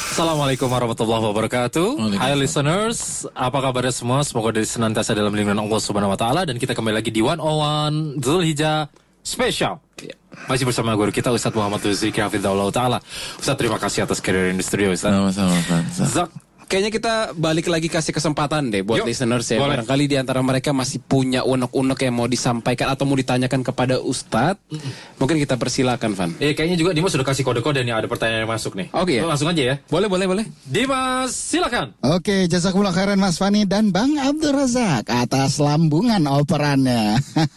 Assalamualaikum warahmatullahi wabarakatuh. Hai listeners, apa kabarnya semua? Semoga dari senantiasa dalam lindungan Allah Subhanahu wa taala, dan kita kembali lagi di 101 Zulhijjah Special. Masih bersama guru kita Ustaz Muhammad Zikri Hafizahullah taala. Ustaz, terima kasih atas kehadiran di studio, Ustaz. Sama-sama. Kayaknya kita balik lagi kasih kesempatan deh buat listeners ya. Boleh. Barangkali di antara mereka masih punya unek-unek yang mau disampaikan atau mau ditanyakan kepada Ustadz. Mungkin kita persilakan, Van. Kayaknya juga Dimas sudah kasih kode-kode nih, ada pertanyaan yang masuk nih. Oke ya? Langsung aja ya. Boleh. Dimas, silakan. Oke, jazakumullah khairan Mas Fani dan Bang Abdul Razak atas lambungan operannya.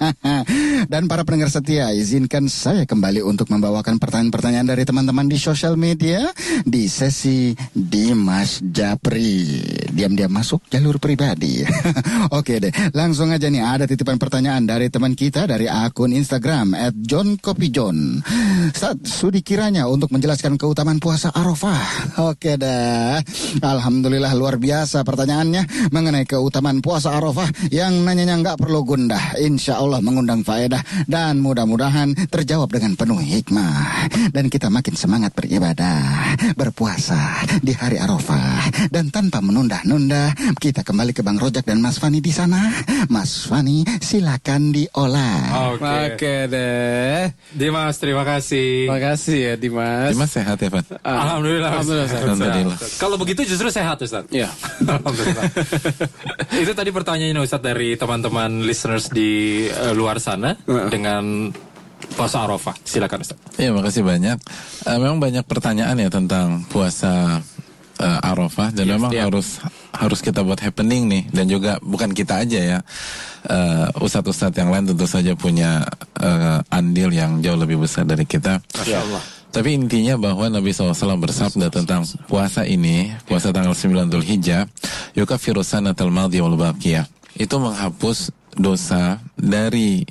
Dan para pendengar setia, izinkan saya kembali untuk membawakan pertanyaan-pertanyaan dari teman-teman di sosial media di sesi Dimas Japri. Diam-diam masuk jalur pribadi. Oke deh, langsung aja nih, ada titipan pertanyaan dari teman kita dari akun Instagram @johnkopijon. Sudi kiranya untuk menjelaskan keutamaan puasa Arafah. Oke deh, alhamdulillah luar biasa pertanyaannya mengenai keutamaan puasa Arafah yang nanyanya nggak perlu gundah. Insya Allah mengundang faedah dan mudah-mudahan terjawab dengan penuh hikmah dan kita makin semangat beribadah, berpuasa di hari Arafah. Dan tanpa menunda-nunda, kita kembali ke Bang Rojak dan Mas Fani di sana. Mas Fani, silakan diolah. Oke deh. Dimas, terima kasih. Terima kasih ya Dimas. Dimas sehat ya, Pak? Alhamdulillah. Alhamdulillah. Kalau begitu justru sehat, Ustaz. Ya. Alhamdulillah. Itu tadi pertanyaan Ustaz dari teman-teman listeners di luar sana dengan puasa Arafah. Silakan, Ustaz. Iya, makasih banyak. Memang banyak pertanyaan ya tentang puasa Arafah dan memang harus kita buat happening nih, dan juga bukan kita aja ya, ustadz-ustadz yang lain tentu saja punya andil yang jauh lebih besar dari kita. Masya Allah. Tapi intinya bahwa Nabi SAW bersabda tentang puasa ini, puasa tanggal 9 Dzulhijjah, yukaffiru sanatal madhiyah wal baqiyah. Itu menghapus dosa dari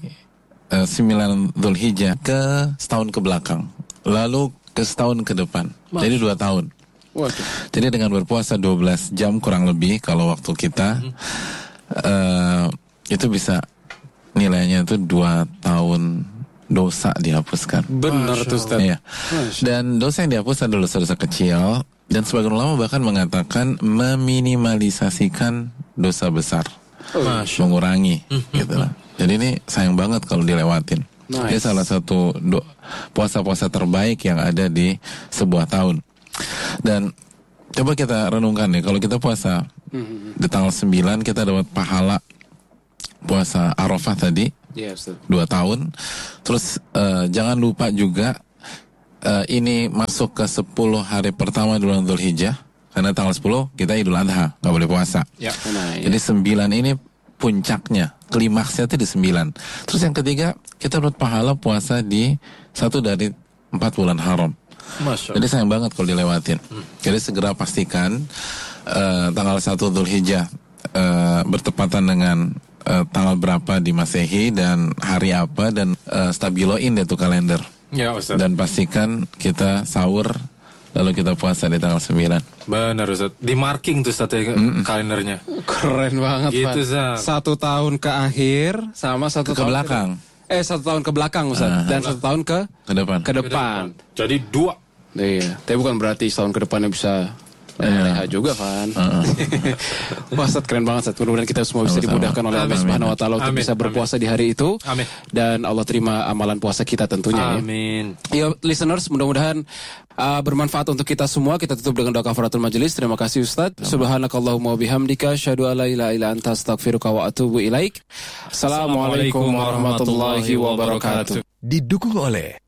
9 Dzulhijjah ke setahun ke belakang, lalu ke setahun ke depan. Jadi 2 tahun. Waduh. Jadi dengan berpuasa 12 jam kurang lebih kalau waktu kita itu bisa nilainya itu 2 tahun dosa dihapuskan. Benar tuh Ustaz. Iya. Dan dosa yang dihapus adalah dosa-dosa kecil, dan sebagian ulama bahkan mengatakan meminimalisasikan dosa besar, mengurangi gitu lah. Jadi ini sayang banget kalau dilewatin. Ini salah satu puasa-puasa terbaik yang ada di sebuah tahun. Dan coba kita renungkan nih, kalau kita puasa di tanggal 9, kita dapat pahala puasa Arafah tadi 2 tahun. Terus jangan lupa juga ini masuk ke 10 hari pertama di bulan Dzulhijjah, karena tanggal 10 kita Idul Adha, gak boleh puasa. Jadi 9 ini puncaknya, klimaksnya itu di 9. Terus yang ketiga, kita dapat pahala puasa di 1 dari 4 bulan haram. Jadi sayang banget kalau dilewatin. Jadi segera pastikan tanggal 1 Dzulhijjah bertepatan dengan tanggal berapa di Masehi dan hari apa, dan stabiloin deh tuh kalender. Ya, Ustaz. Dan pastikan kita sahur lalu kita puasa di tanggal 9. Benar, Ustaz. Di marking tuh Ustaz ya, kalendernya. Keren banget, Gitu, Van. Ustaz. 1 tahun ke akhir sama 1 Ke tahun belakang. 1 tahun ke belakang Ustaz. Dan 1 tahun ke depan. Jadi 2. Iya, tapi bukan berarti setahun ke depannya bisa leha juga, Van. Wah, Ustaz, keren banget, Ustaz. Mudah-mudahan kita semua bisa dimudahkan oleh Allah Subhanahu wa taala untuk bisa berpuasa di hari itu. Amin. Dan Allah terima amalan puasa kita tentunya. Amin. Ya, listeners, mudah-mudahan bermanfaat untuk kita semua. Kita tutup dengan doa kafaratul majelis. Terima kasih Ustaz. Subhanakallahumma wabihamdika asyhadu an la ilaha illa anta astaghfiruka wa atubu ilaik. Assalamualaikum warahmatullahi wabarakatuh. Didukung oleh